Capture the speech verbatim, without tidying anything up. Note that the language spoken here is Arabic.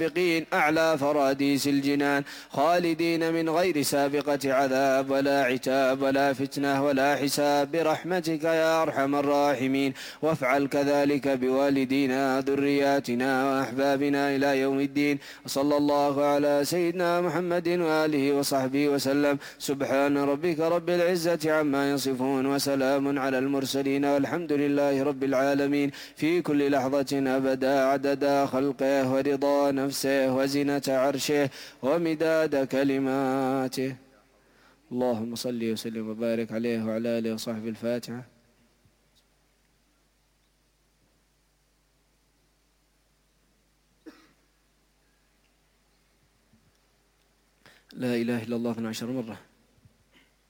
بقين أعلى فراديس الجنان خالدين من غير سابقة عذاب ولا عتاب ولا فتنة ولا حساب برحمتك يا أرحم الراحمين. وافعل كذلك بوالدينا ذرياتنا وأحبابنا إلى يوم الدين. وصلى الله على سيدنا محمد وآله وصحبه وسلم. سبحان ربك رب العزة عما يصفون وسلام على المرسلين والحمد لله رب العالمين. في كل لحظة أبدا عدد خلقه ورضا نفسه وزنة عرشه ومداد كلماته. اللهم صل وسلم وبارك عليه وعلى آله وصحبه. الفاتحة. لا إله إلا الله اثنتا عشرة مرة.